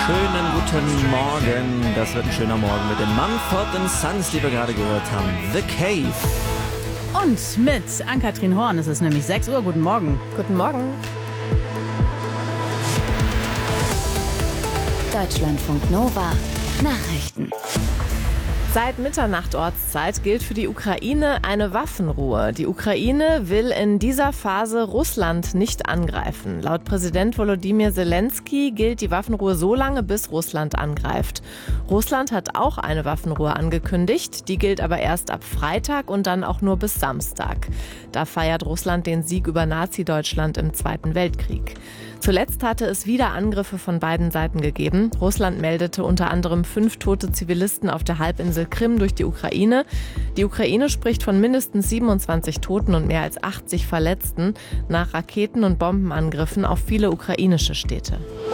Schönen guten Morgen. Das wird ein schöner Morgen mit den Mumford & Sons, die wir gerade gehört haben. The Cave. Und mit Ann-Kathrin Horn. Es ist nämlich 6 Uhr. Guten Morgen. Guten Morgen. Deutschlandfunk Nova. Nachrichten. Seit Mitternacht Ortszeit gilt für die Ukraine eine Waffenruhe. Die Ukraine will in dieser Phase Russland nicht angreifen. Laut Präsident Volodymyr Zelensky gilt die Waffenruhe so lange, bis Russland angreift. Russland hat auch eine Waffenruhe angekündigt. Die gilt aber erst ab Freitag und dann auch nur bis Samstag. Da feiert Russland den Sieg über Nazi-Deutschland im Zweiten Weltkrieg. Zuletzt hatte es wieder Angriffe von beiden Seiten gegeben. Russland meldete unter anderem 5 tote Zivilisten auf der Halbinsel Krim durch die Ukraine. Die Ukraine spricht von mindestens 27 Toten und mehr als 80 Verletzten nach Raketen- und Bombenangriffen auf viele ukrainische Städte.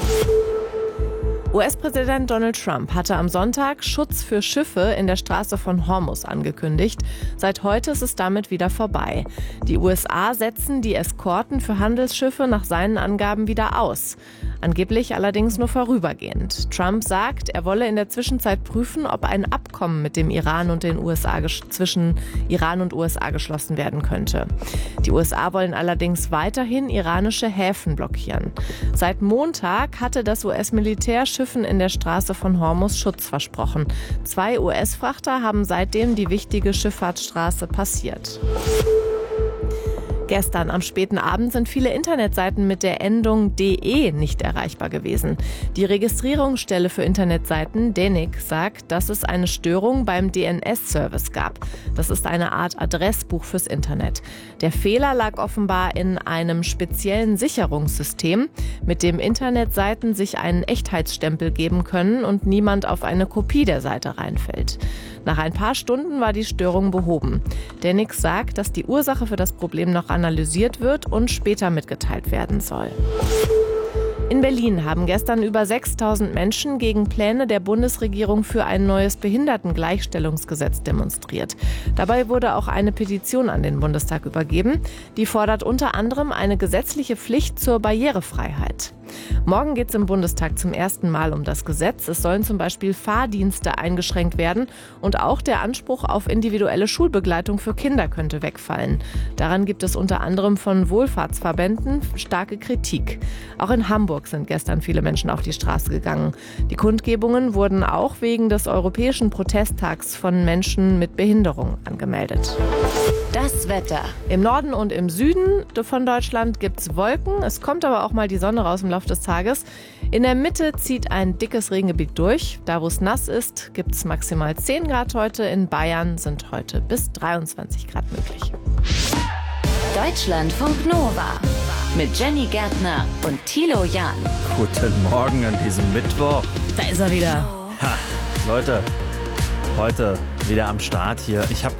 US-Präsident Donald Trump hatte am Sonntag Schutz für Schiffe in der Straße von Hormuz angekündigt. Seit heute ist es damit wieder vorbei. Die USA setzen die Eskorten für Handelsschiffe nach seinen Angaben wieder aus. Angeblich allerdings nur vorübergehend. Trump sagt, er wolle in der Zwischenzeit prüfen, ob ein Abkommen mit dem Iran und den USA zwischen Iran und USA geschlossen werden könnte. Die USA wollen allerdings weiterhin iranische Häfen blockieren. Seit Montag hatte das US-Militär Schiffen in der Straße von Hormuz Schutz versprochen. 2 US-Frachter haben seitdem die wichtige Schifffahrtsstraße passiert. Gestern am späten Abend sind viele Internetseiten mit der Endung .de nicht erreichbar gewesen. Die Registrierungsstelle für Internetseiten DENIC sagt, dass es eine Störung beim DNS-Service gab. Das ist eine Art Adressbuch fürs Internet. Der Fehler lag offenbar in einem speziellen Sicherungssystem, mit dem Internetseiten sich einen Echtheitsstempel geben können und niemand auf eine Kopie der Seite reinfällt. Nach ein paar Stunden war die Störung behoben. DENIC sagt, dass die Ursache für das Problem noch analysiert wird und später mitgeteilt werden soll. In Berlin haben gestern über 6.000 Menschen gegen Pläne der Bundesregierung für ein neues Behindertengleichstellungsgesetz demonstriert. Dabei wurde auch eine Petition an den Bundestag übergeben. Die fordert unter anderem eine gesetzliche Pflicht zur Barrierefreiheit. Morgen geht es im Bundestag zum ersten Mal um das Gesetz. Es sollen zum Beispiel Fahrdienste eingeschränkt werden und auch der Anspruch auf individuelle Schulbegleitung für Kinder könnte wegfallen. Daran gibt es unter anderem von Wohlfahrtsverbänden starke Kritik. Auch in Hamburg sind gestern viele Menschen auf die Straße gegangen. Die Kundgebungen wurden auch wegen des Europäischen Protesttags von Menschen mit Behinderung angemeldet. Das Wetter. Im Norden und im Süden von Deutschland gibt es Wolken. Es kommt aber auch mal die Sonne raus im Laufe des Tages. In der Mitte zieht ein dickes Regengebiet durch. Da, wo es nass ist, gibt es maximal 10 Grad heute. In Bayern sind heute bis 23 Grad möglich. Deutschlandfunk Nova. Mit Jenny Gärtner und Thilo Jahn. Guten Morgen an diesem Mittwoch. Da ist er wieder. Ha, Leute, heute wieder am Start hier. Ich habe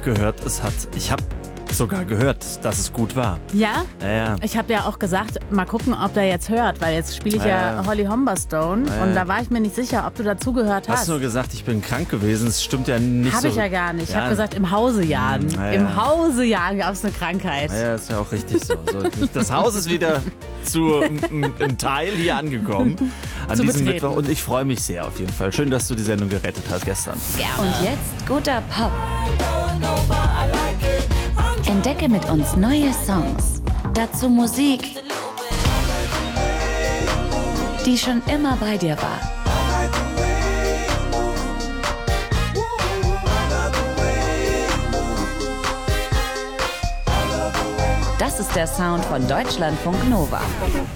sogar gehört, dass es gut war. Ja? Ja. Ich habe ja auch gesagt, mal gucken, ob der jetzt hört, weil jetzt spiele ich ja Holly Humberstone und da war ich mir nicht sicher, ob du dazugehört hast. Hast du nur gesagt, ich bin krank gewesen? Das stimmt ja nicht so. Habe ich ja gar nicht. Ich habe gesagt, im Hause jagen. Im Hause jagen gab es eine Krankheit. Ja, ist ja auch richtig so. Das Haus ist wieder zu einem Teil hier angekommen an diesem Mittwoch und ich freue mich sehr auf jeden Fall. Schön, dass du die Sendung gerettet hast gestern. Und jetzt guter Pop. Entdecke mit uns neue Songs. Dazu Musik, die schon immer bei dir war. Das ist der Sound von Deutschlandfunk Nova.